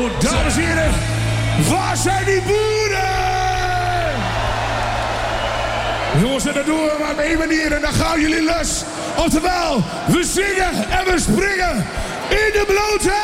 Dames en heren, waar zijn die boeren? Jongens, en dat doen we maar op één manier en dan gaan jullie los. Oftewel, we zingen en we springen in de blote